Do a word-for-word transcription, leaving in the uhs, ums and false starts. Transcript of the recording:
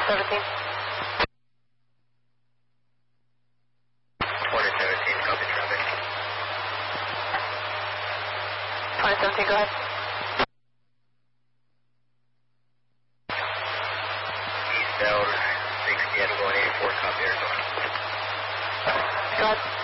seventeen. twenty seventeen, copy traffic. twenty seventeen, go ahead. Eastbound sixty at one eighty-four, copy Arizona. Go ahead.